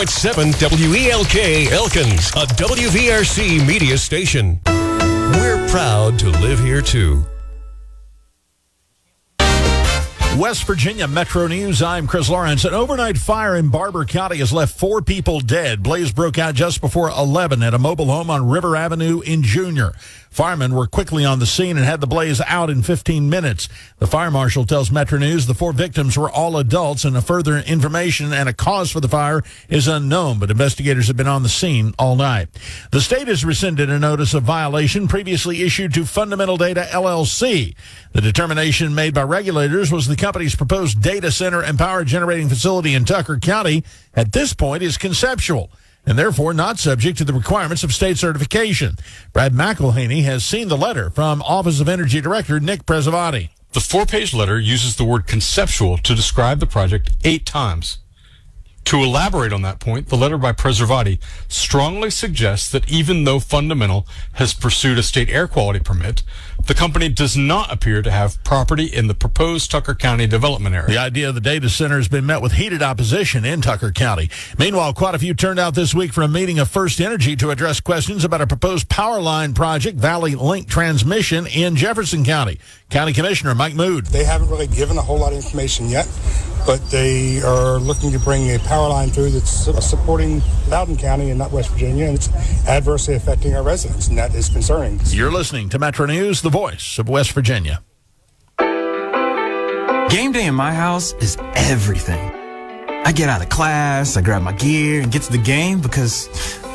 7 WELK Elkins, a WVRC media station. We're proud to live here too. West Virginia Metro News, I'm Chris Lawrence. An overnight fire in Barber County has left 4 people dead. Blaze broke out just before 11 at a mobile home on River Avenue in Junior. Firemen were quickly on the scene and had the blaze out in 15 minutes. The fire marshal tells Metro News the 4 victims were all adults, and further information and a cause for the fire is unknown, but investigators have been on the scene all night. The state has rescinded a notice of violation previously issued to Fundamental Data LLC. The determination made by regulators was the company's proposed data center and power generating facility in Tucker County at this point is conceptual and therefore not subject to the requirements of state certification. Brad McElhaney has seen the letter from Office of Energy Director Nick Prezovati. The 4-page letter uses the word conceptual to describe the project 8 times. To elaborate on that point, the letter by Prezovati strongly suggests that even though Fundamental has pursued a state air quality permit, the company does not appear to have property in the proposed Tucker County development area. The idea of the data center has been met with heated opposition in Tucker County. Meanwhile, quite a few turned out this week for a meeting of First Energy to address questions about a proposed power line project, Valley Link Transmission, in Jefferson County. County Commissioner Mike Mood. They haven't really given a whole lot of information yet, but they are looking to bring a power line through that's supporting Loudoun County and not West Virginia, and it's adversely affecting our residents, and that is concerning. You're listening to Metro News, the voice of West Virginia. Game day in my house is everything. I get out of class, I grab my gear, and get to the game because